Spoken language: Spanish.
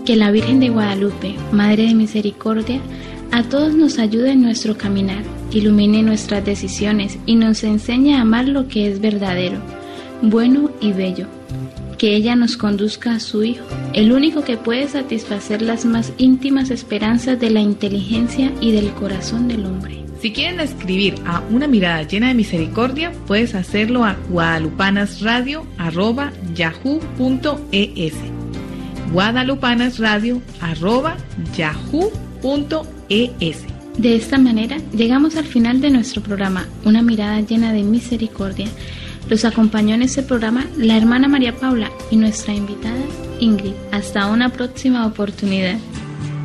Que la Virgen de Guadalupe, Madre de Misericordia, a todos nos ayude en nuestro caminar, ilumine nuestras decisiones y nos enseñe a amar lo que es verdadero, bueno y bello. Que ella nos conduzca a su Hijo, el único que puede satisfacer las más íntimas esperanzas de la inteligencia y del corazón del hombre. Si quieren escribir a Una Mirada Llena de Misericordia, puedes hacerlo a guadalupanasradio@yahoo.es. guadalupanasradio@yahoo.es. De esta manera, llegamos al final de nuestro programa, Una Mirada Llena de Misericordia. Los acompañó en este programa la hermana María Paula y nuestra invitada Ingrid. Hasta una próxima oportunidad.